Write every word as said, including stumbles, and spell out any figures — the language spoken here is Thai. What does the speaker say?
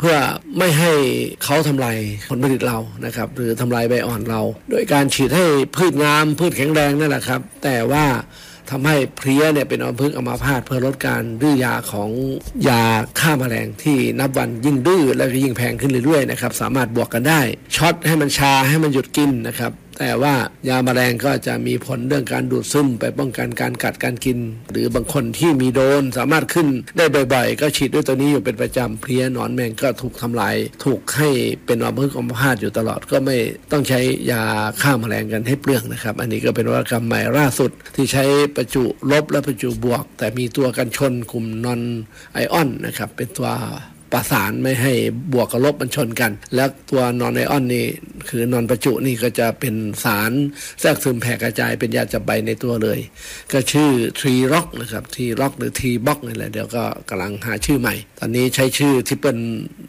เพื่อไม่ให้เขาทำลายผลผลิตเรานะครับหรือทำลายใบอ่อนเราโดยการฉีดให้พืชงามพืชแข็งแรงนั่นแหละครับแต่ว่าทำให้เพลี้ยเนี่ยเป็นอัมพฤกษ์อัมาพาตเพื่อลดการดื้อยาของยาฆ่าแมลงที่นับวันยิ่งดื้อแล้วก็ยิ่งแพงขึ้นเรื่อยๆนะครับสามารถบวกกันได้ช็อตให้มันชาให้มันหยุดกินนะครับแต่ว่ายาแมลงก็จะมีผลเรื่องการดูดซึมไปป้องกันการกัดการกินหรือบางคนที่มีโดนสามารถขึ้นได้บ่อยๆก็ฉีดด้วยตัวนี้อยู่เป็นประจำเพลี้ยหนอนแมงก็ถูกทำลายถูกให้เป็นอัมพฤกษ์อัมพาตอยู่ตลอดก็ไม่ต้องใช้ยาฆ่าแมลงกันให้เปลืองนะครับอันนี้ก็เป็นนวัตกรรมใหม่ล่าสุดที่ใช้ประจุลบและประจุบวกแต่มีตัวกันชนกลุ่มนอนไอออนนะครับเป็นตัวประสานไม่ให้บวกกับลบมันชนกันแล้วตัวนอนไอออนนี่คือนอนประจุนี่ก็จะเป็นสารแทรกซึมแผ่กระจายเป็นยาจับใบในตัวเลยก็ชื่อทรีร็อกนะครับทรีร็อกหรือทรีบ็อกนี่แหละเดี๋ยวก็กำลังหาชื่อใหม่ตอนนี้ใช้ชื่อที่เป็น